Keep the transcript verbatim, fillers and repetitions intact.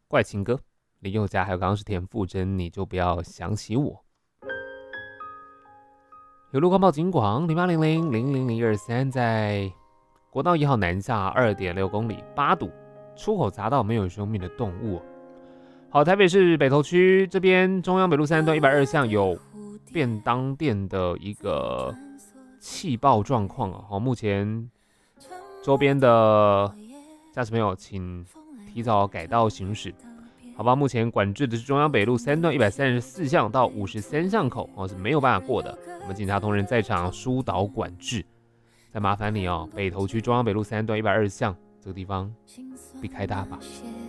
怪情歌，林宥嘉，还有刚刚是田馥甄，你就不要想起我。有路况报警广零八零零零零零二三，在国道一号南下二点六公里，八堵出口匝道没有生命的动物。好，台北市北投区这边中央北路三段一百二巷有便当店的一个气爆状况啊，好，目前周边的驾驶朋友请提早改道行驶。好吧，目前管制的是中央北路三段一百三十四巷到五十三巷口哦，是没有办法过的。我们警察同仁在场疏导管制。再麻烦你哦，北投区中央北路三段一百二十巷这个地方避开它吧。